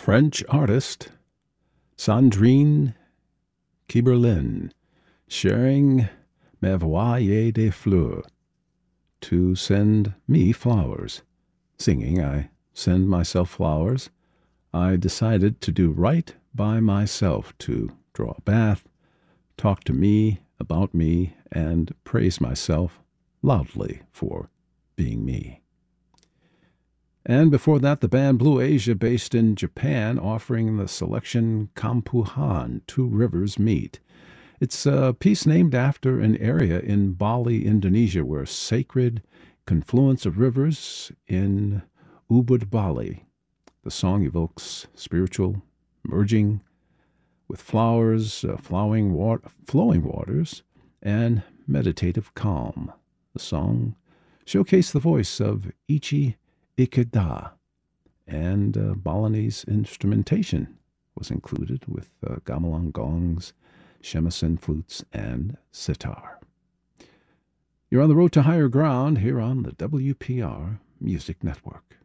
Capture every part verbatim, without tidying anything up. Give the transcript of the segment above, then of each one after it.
French artist Sandrine Kiberlin sharing M'envoyer des fleurs, to send me flowers. Singing, I send myself flowers. I decided to do right by myself, to draw a bath, talk to me about me, and praise myself loudly for being me. And before that, the band Blue Asia, based in Japan, offering the selection Kampuhan, Two Rivers Meet. It's a piece named after an area in Bali, Indonesia, where sacred confluence of rivers in Ubud, Bali. The song evokes spiritual merging with flowers, uh, flowing, wa- flowing waters, and meditative calm. The song showcased the voice of Ichi Ikeda, and uh, Balinese instrumentation was included with uh, gamelan gongs, shamisen flutes, and sitar. You're on the road to higher ground here on the W P R Music Network.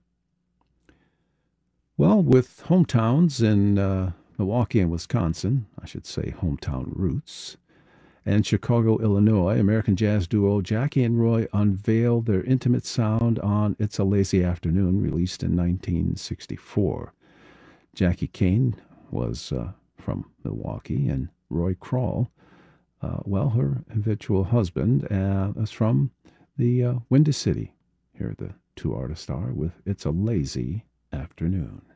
Well, with hometowns in uh, Milwaukee and Wisconsin, I should say hometown roots, and Chicago, Illinois, American jazz duo Jackie and Roy unveiled their intimate sound on It's a Lazy Afternoon, released in nineteen sixty-four. Jackie Kane was uh, from Milwaukee, and Roy Kroll, uh, well, her habitual husband, uh, is from the uh, Windy City. Here the two artists are with It's a Lazy Afternoon.